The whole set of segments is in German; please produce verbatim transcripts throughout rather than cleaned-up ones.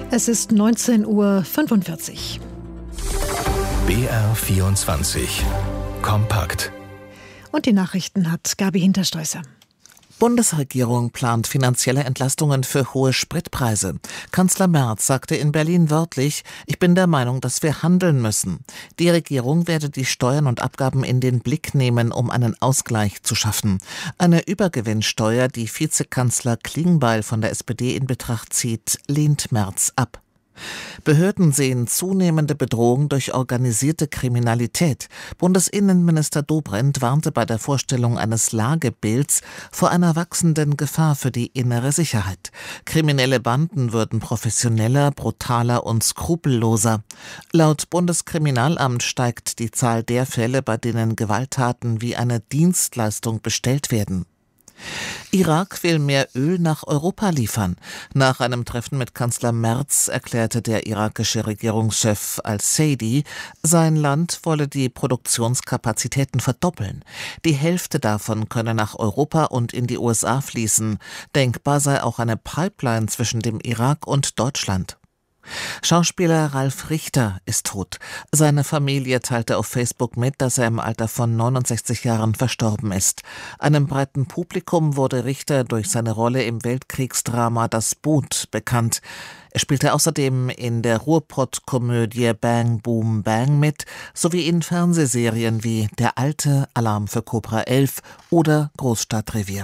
Es ist neunzehn Uhr fünfundvierzig. B R vierundzwanzig. Kompakt. Und die Nachrichten hat Gabi Hinterstoißer. Bundesregierung plant finanzielle Entlastungen für hohe Spritpreise. Kanzler Merz sagte in Berlin wörtlich: Ich bin der Meinung, dass wir handeln müssen. Die Regierung werde die Steuern und Abgaben in den Blick nehmen, um einen Ausgleich zu schaffen. Eine Übergewinnsteuer, die Vizekanzler Klingbeil von der S P D in Betracht zieht, lehnt Merz ab. Behörden sehen zunehmende Bedrohung durch organisierte Kriminalität. Bundesinnenminister Dobrindt warnte bei der Vorstellung eines Lagebilds vor einer wachsenden Gefahr für die innere Sicherheit. Kriminelle Banden würden professioneller, brutaler und skrupelloser. Laut Bundeskriminalamt steigt die Zahl der Fälle, bei denen Gewalttaten wie eine Dienstleistung bestellt werden. Irak will mehr Öl nach Europa liefern. Nach einem Treffen mit Kanzler Merz erklärte der irakische Regierungschef al-Saidi, sein Land wolle die Produktionskapazitäten verdoppeln. Die Hälfte davon könne nach Europa und in die U S A fließen. Denkbar sei auch eine Pipeline zwischen dem Irak und Deutschland. Schauspieler Ralf Richter ist tot. Seine Familie teilte auf Facebook mit, dass er im Alter von neunundsechzig Jahren verstorben ist. Einem breiten Publikum wurde Richter durch seine Rolle im Weltkriegsdrama Das Boot bekannt. Er spielte außerdem in der Ruhrpott-Komödie Bang Boom Bang mit, sowie in Fernsehserien wie Der Alte, Alarm für Cobra elf oder Großstadtrevier.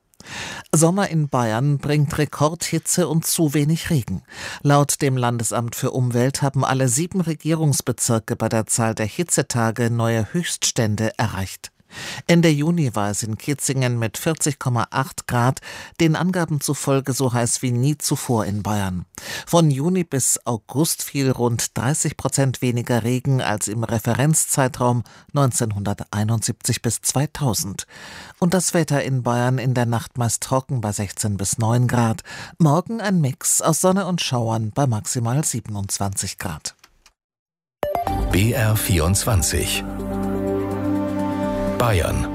Sommer in Bayern bringt Rekordhitze und zu wenig Regen. Laut dem Landesamt für Umwelt haben alle sieben Regierungsbezirke bei der Zahl der Hitzetage neue Höchststände erreicht. Ende Juni war es in Kitzingen mit vierzig Komma acht Grad, den Angaben zufolge so heiß wie nie zuvor in Bayern. Von Juni bis August fiel rund dreißig Prozent weniger Regen als im Referenzzeitraum neunzehnhunderteinundsiebzig bis zweitausend. Und das Wetter in Bayern in der Nacht meist trocken bei sechzehn bis neun Grad. Morgen ein Mix aus Sonne und Schauern bei maximal siebenundzwanzig Grad. B R vierundzwanzig. Bayern.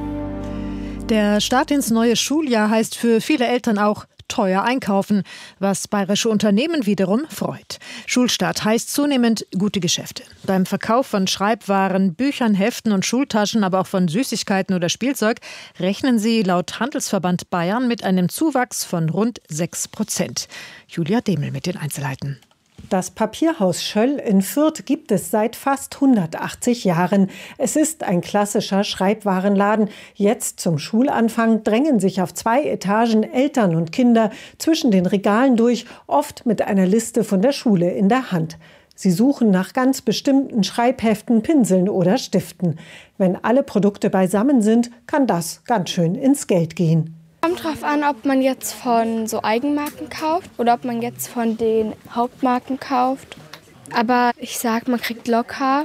Der Start ins neue Schuljahr heißt für viele Eltern auch teuer einkaufen, was bayerische Unternehmen wiederum freut. Schulstart heißt zunehmend gute Geschäfte. Beim Verkauf von Schreibwaren, Büchern, Heften und Schultaschen, aber auch von Süßigkeiten oder Spielzeug rechnen sie laut Handelsverband Bayern mit einem Zuwachs von rund sechs Prozent. Julia Demel mit den Einzelheiten. Das Papierhaus Schöll in Fürth gibt es seit fast hundertachtzig Jahren. Es ist ein klassischer Schreibwarenladen. Jetzt zum Schulanfang drängen sich auf zwei Etagen Eltern und Kinder zwischen den Regalen durch, oft mit einer Liste von der Schule in der Hand. Sie suchen nach ganz bestimmten Schreibheften, Pinseln oder Stiften. Wenn alle Produkte beisammen sind, kann das ganz schön ins Geld gehen. Kommt drauf an, ob man jetzt von so Eigenmarken kauft oder ob man jetzt von den Hauptmarken kauft. Aber ich sag, man kriegt locker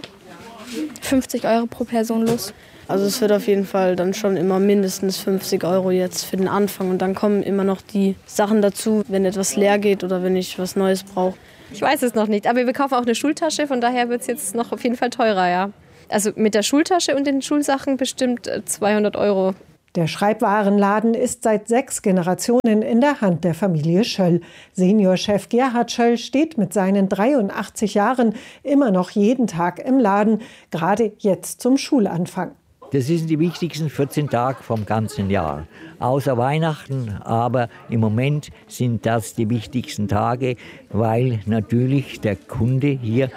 fünfzig Euro pro Person los. Also es wird auf jeden Fall dann schon immer mindestens fünfzig Euro jetzt für den Anfang. Und dann kommen immer noch die Sachen dazu, wenn etwas leer geht oder wenn ich was Neues brauche. Ich weiß es noch nicht, aber wir kaufen auch eine Schultasche, von daher wird es jetzt noch auf jeden Fall teurer, ja. Also mit der Schultasche und den Schulsachen bestimmt zweihundert Euro. Der Schreibwarenladen ist seit sechs Generationen in der Hand der Familie Schöll. Seniorchef Gerhard Schöll steht mit seinen dreiundachtzig Jahren immer noch jeden Tag im Laden, gerade jetzt zum Schulanfang. Das sind die wichtigsten vierzehn Tage vom ganzen Jahr. Außer Weihnachten, aber im Moment sind das die wichtigsten Tage, weil natürlich der Kunde hier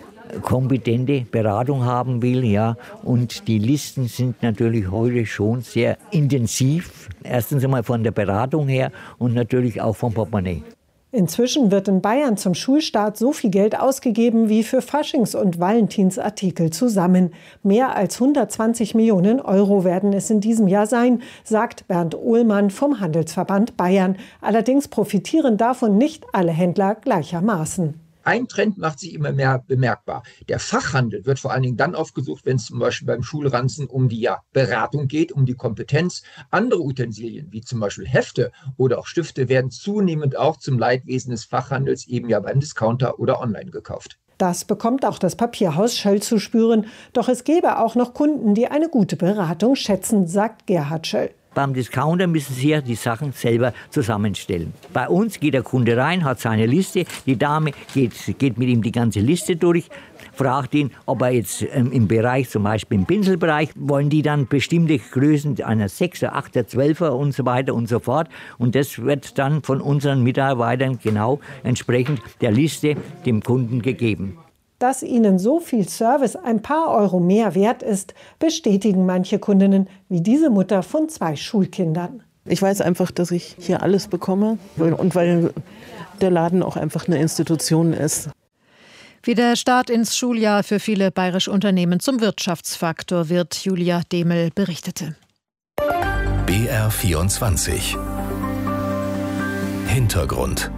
kompetente Beratung haben will, ja, und die Listen sind natürlich heute schon sehr intensiv. Erstens einmal von der Beratung her und natürlich auch vom Portemonnaie. Inzwischen wird in Bayern zum Schulstart so viel Geld ausgegeben wie für Faschings- und Valentinsartikel zusammen. Mehr als hundertzwanzig Millionen Euro werden es in diesem Jahr sein, sagt Bernd Ohlmann vom Handelsverband Bayern. Allerdings profitieren davon nicht alle Händler gleichermaßen. Ein Trend macht sich immer mehr bemerkbar. Der Fachhandel wird vor allen Dingen dann aufgesucht, wenn es zum Beispiel beim Schulranzen um die ja, Beratung geht, um die Kompetenz. Andere Utensilien, wie zum Beispiel Hefte oder auch Stifte, werden zunehmend auch zum Leidwesen des Fachhandels eben ja beim Discounter oder online gekauft. Das bekommt auch das Papierhaus Schöll zu spüren. Doch es gäbe auch noch Kunden, die eine gute Beratung schätzen, sagt Gerhard Schöll. Beim Discounter müssen Sie ja die Sachen selber zusammenstellen. Bei uns geht der Kunde rein, hat seine Liste. Die Dame geht, geht mit ihm die ganze Liste durch, fragt ihn, ob er jetzt ähm, im Bereich, zum Beispiel im Pinselbereich, wollen die dann bestimmte Größen, einer Sechser, Achter, Zwölfer und so weiter und so fort. Und das wird dann von unseren Mitarbeitern genau entsprechend der Liste dem Kunden gegeben. Dass ihnen so viel Service ein paar Euro mehr wert ist, bestätigen manche Kundinnen, wie diese Mutter von zwei Schulkindern. Ich weiß einfach, dass ich hier alles bekomme und weil der Laden auch einfach eine Institution ist. Wie der Start ins Schuljahr für viele bayerische Unternehmen zum Wirtschaftsfaktor wird, Julia Demel berichtete. B R vierundzwanzig Hintergrund.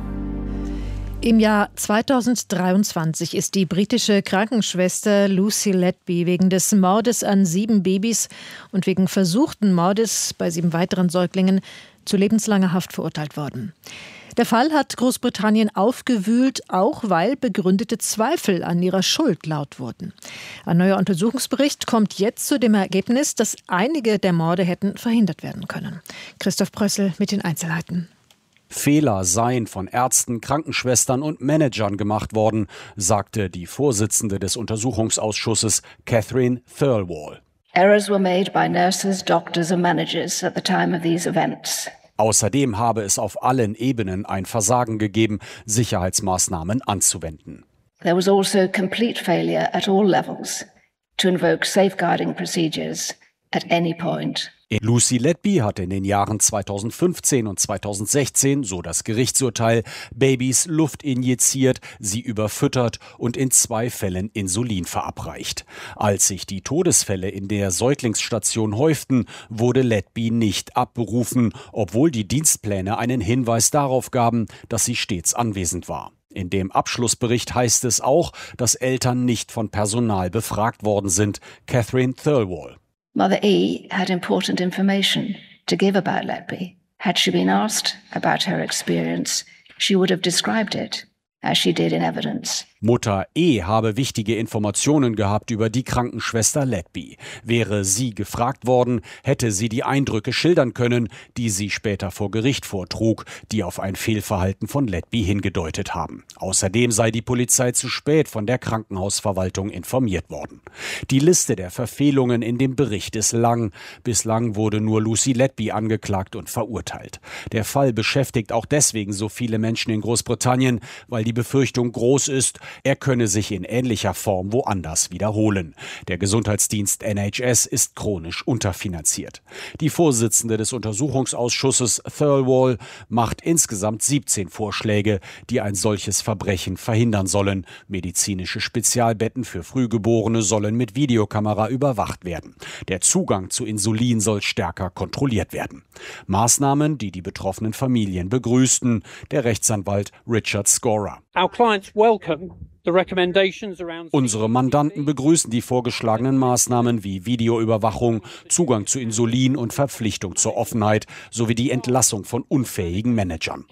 Im Jahr zweitausenddreiundzwanzig ist die britische Krankenschwester Lucy Letby wegen des Mordes an sieben Babys und wegen versuchten Mordes bei sieben weiteren Säuglingen zu lebenslanger Haft verurteilt worden. Der Fall hat Großbritannien aufgewühlt, auch weil begründete Zweifel an ihrer Schuld laut wurden. Ein neuer Untersuchungsbericht kommt jetzt zu dem Ergebnis, dass einige der Morde hätten verhindert werden können. Christoph Prössel mit den Einzelheiten. Fehler seien von Ärzten, Krankenschwestern und Managern gemacht worden, sagte die Vorsitzende des Untersuchungsausschusses Catherine Thirlwall. Errors were made by nurses, doctors and managers at the time of these events. Außerdem habe es auf allen Ebenen ein Versagen gegeben, Sicherheitsmaßnahmen anzuwenden. There was also complete failure at all levels to invoke safeguarding procedures at any point. Lucy Letby hatte in den Jahren zweitausendfünfzehn und zweitausendsechzehn, so das Gerichtsurteil, Babys Luft injiziert, sie überfüttert und in zwei Fällen Insulin verabreicht. Als sich die Todesfälle in der Säuglingsstation häuften, wurde Letby nicht abberufen, obwohl die Dienstpläne einen Hinweis darauf gaben, dass sie stets anwesend war. In dem Abschlussbericht heißt es auch, dass Eltern nicht von Personal befragt worden sind. Catherine Thirlwall. Mother E had important information to give about Letby. Had she been asked about her experience, she would have described it as she did in evidence. Mutter E habe wichtige Informationen gehabt über die Krankenschwester Letby. Wäre sie gefragt worden, hätte sie die Eindrücke schildern können, die sie später vor Gericht vortrug, die auf ein Fehlverhalten von Letby hingedeutet haben. Außerdem sei die Polizei zu spät von der Krankenhausverwaltung informiert worden. Die Liste der Verfehlungen in dem Bericht ist lang. Bislang wurde nur Lucy Letby angeklagt und verurteilt. Der Fall beschäftigt auch deswegen so viele Menschen in Großbritannien, weil die Befürchtung groß ist, er könne sich in ähnlicher Form woanders wiederholen. Der Gesundheitsdienst N H S ist chronisch unterfinanziert. Die Vorsitzende des Untersuchungsausschusses Thirlwall macht insgesamt siebzehn Vorschläge, die ein solches Verbrechen verhindern sollen. Medizinische Spezialbetten für Frühgeborene sollen mit Videokamera überwacht werden. Der Zugang zu Insulin soll stärker kontrolliert werden. Maßnahmen, die die betroffenen Familien begrüßten. Der Rechtsanwalt Richard Scorer. Unsere Mandanten begrüßen die vorgeschlagenen Maßnahmen wie Videoüberwachung, Zugang zu Insulin und Verpflichtung zur Offenheit sowie die Entlassung von unfähigen Managern.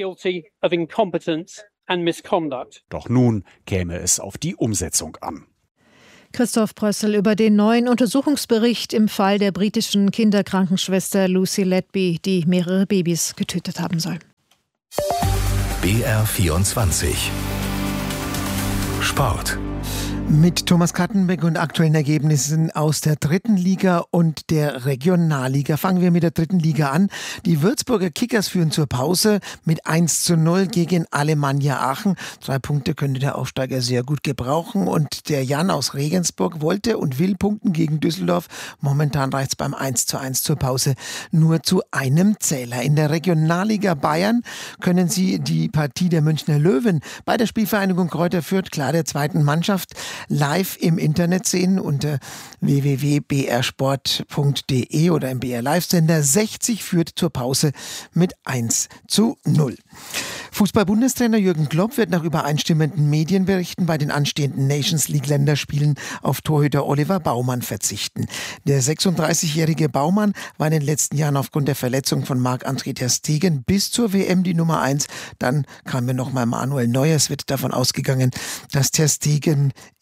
Doch nun käme es auf die Umsetzung an. Christoph Prössel über den neuen Untersuchungsbericht im Fall der britischen Kinderkrankenschwester Lucy Letby, die mehrere Babys getötet haben soll. B R vierundzwanzig Sport. Mit Thomas Kattenbeck und aktuellen Ergebnissen aus der dritten Liga und der Regionalliga. Fangen wir mit der dritten Liga an. Die Würzburger Kickers führen zur Pause mit eins zu null gegen Alemannia Aachen. Drei Punkte könnte der Aufsteiger sehr gut gebrauchen. Und der Jan aus Regensburg wollte und will punkten gegen Düsseldorf. Momentan reicht es beim eins zu eins zur Pause nur zu einem Zähler. In der Regionalliga Bayern können Sie die Partie der Münchner Löwen bei der Spielvereinigung Kräuter Fürth, klar der zweiten Mannschaft, live im Internet sehen unter w w w punkt b r sport punkt d e oder im B R Live-Sender. sechzig führt zur Pause mit eins zu null. Fußball-Bundestrainer Jürgen Klopp wird nach übereinstimmenden Medienberichten bei den anstehenden Nations-League-Länderspielen auf Torhüter Oliver Baumann verzichten. Der sechsunddreißigjährige Baumann war in den letzten Jahren aufgrund der Verletzung von Marc-André ter Stegen bis zur W M die Nummer eins. Dann kam mir nochmal Manuel Neuer. Es wird davon ausgegangen, dass ter Stegen im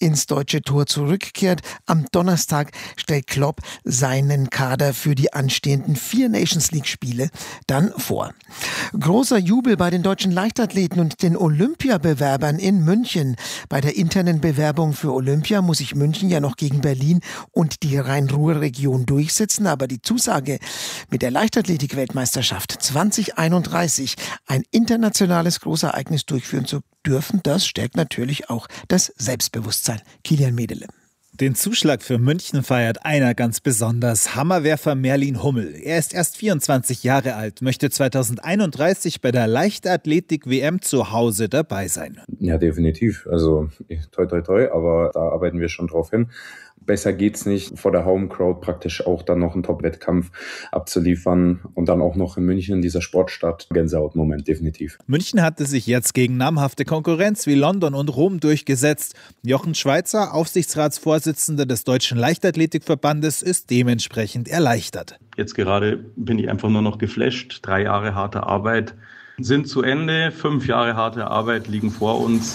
ins deutsche Tor zurückkehrt. Am Donnerstag stellt Klopp seinen Kader für die anstehenden vier Nations-League-Spiele dann vor. Großer Jubel bei den deutschen Leichtathleten und den Olympiabewerbern in München. Bei der internen Bewerbung für Olympia muss sich München ja noch gegen Berlin und die Rhein-Ruhr-Region durchsetzen, aber die Zusage, mit der Leichtathletik-Weltmeisterschaft zwanzig einunddreißig ein internationales Großereignis durchführen zu dürfen, das stärkt natürlich auch das Selbstbewusstsein. Kilian Medele. Den Zuschlag für München feiert einer ganz besonders, Hammerwerfer Merlin Hummel. Er ist erst vierundzwanzig Jahre alt, möchte zwanzig einunddreißig bei der Leichtathletik-W M zu Hause dabei sein. Ja, definitiv. Also toi toi toi, aber da arbeiten wir schon drauf hin. Besser geht's nicht, vor der Home-Crowd praktisch auch dann noch einen Top-Wettkampf abzuliefern und dann auch noch in München, dieser Sportstadt. Gänsehaut-Moment, definitiv. München hatte sich jetzt gegen namhafte Konkurrenz wie London und Rom durchgesetzt. Jochen Schweizer, Aufsichtsratsvorsitzender des Deutschen Leichtathletikverbandes, ist dementsprechend erleichtert. Jetzt gerade bin ich einfach nur noch geflasht. Drei Jahre harte Arbeit sind zu Ende. Fünf Jahre harte Arbeit liegen vor uns.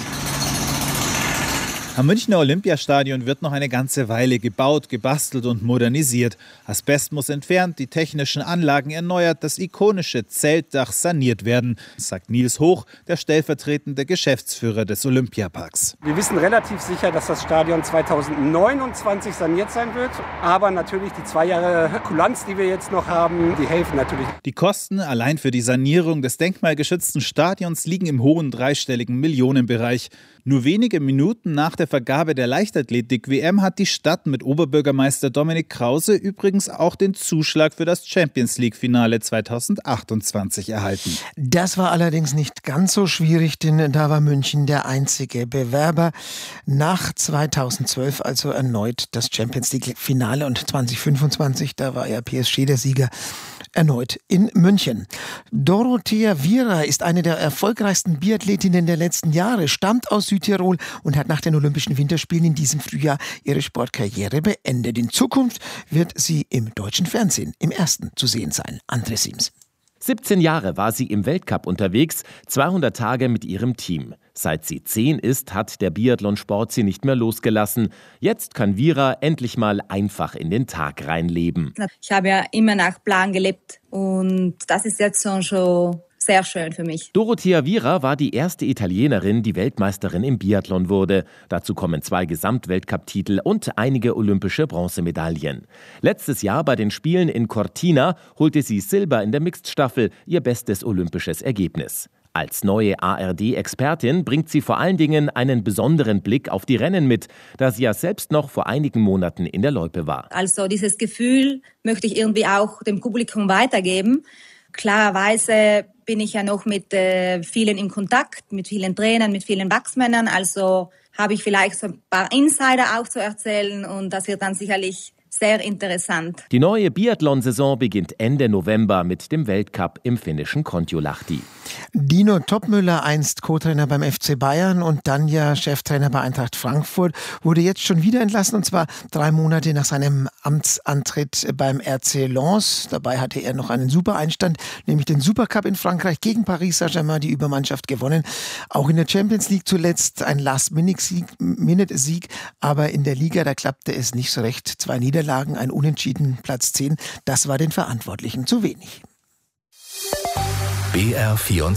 Am Münchner Olympiastadion wird noch eine ganze Weile gebaut, gebastelt und modernisiert. Asbest muss entfernt, die technischen Anlagen erneuert, das ikonische Zeltdach saniert werden, sagt Nils Hoch, der stellvertretende Geschäftsführer des Olympiaparks. Wir wissen relativ sicher, dass das Stadion zweitausendneunundzwanzig saniert sein wird. Aber natürlich die zwei Jahre Kulanz, die wir jetzt noch haben, die helfen natürlich. Die Kosten allein für die Sanierung des denkmalgeschützten Stadions liegen im hohen dreistelligen Millionenbereich. Nur wenige Minuten nach der Vergabe der Leichtathletik-W M hat die Stadt mit Oberbürgermeister Dominik Krause übrigens auch den Zuschlag für das Champions-League-Finale zweitausendachtundzwanzig erhalten. Das war allerdings nicht ganz so schwierig, denn da war München der einzige Bewerber. Nach zweitausendzwölf also erneut das Champions-League-Finale und zweitausendfünfundzwanzig, da war ja P S G der Sieger, erneut in München. Dorothea Viera ist eine der erfolgreichsten Biathletinnen der letzten Jahre, stammt aus Südtirol und hat nach den Olympischen Winterspielen in diesem Frühjahr ihre Sportkarriere beendet. In Zukunft wird sie im deutschen Fernsehen im Ersten zu sehen sein. André Siems. siebzehn Jahre war sie im Weltcup unterwegs, zweihundert Tage mit ihrem Team. Seit sie zehn ist, hat der Biathlonsport sie nicht mehr losgelassen. Jetzt kann Viera endlich mal einfach in den Tag reinleben. Ich habe ja immer nach Plan gelebt und das ist jetzt schon sehr schön für mich. Dorothea Viera war die erste Italienerin, die Weltmeisterin im Biathlon wurde. Dazu kommen zwei Gesamtweltcup-Titel und einige olympische Bronzemedaillen. Letztes Jahr bei den Spielen in Cortina holte sie Silber in der Mixed-Staffel, ihr bestes olympisches Ergebnis. Als neue A R D-Expertin bringt sie vor allen Dingen einen besonderen Blick auf die Rennen mit, da sie ja selbst noch vor einigen Monaten in der Loipe war. Also dieses Gefühl möchte ich irgendwie auch dem Publikum weitergeben. Klarerweise bin ich ja noch mit äh, vielen in Kontakt, mit vielen Trainern, mit vielen Wachsmännern. Also habe ich vielleicht so ein paar Insider auch zu erzählen und das wird dann sicherlich sehr interessant. Die neue Biathlon-Saison beginnt Ende November mit dem Weltcup im finnischen Kontiolahti. Dino Toppmöller, einst Co-Trainer beim F C Bayern und dann ja Cheftrainer bei Eintracht Frankfurt, wurde jetzt schon wieder entlassen und zwar drei Monate nach seinem Amtsantritt beim R C Lens. Dabei hatte er noch einen super Einstand, nämlich den Supercup in Frankreich gegen Paris Saint-Germain, die Übermannschaft gewonnen. Auch in der Champions League zuletzt ein Last-Minute-Sieg, aber in der Liga, da klappte es nicht so recht. Zwei Niederlagen, ein Unentschieden, Platz zehn, das war den Verantwortlichen zu wenig. B R vierundzwanzig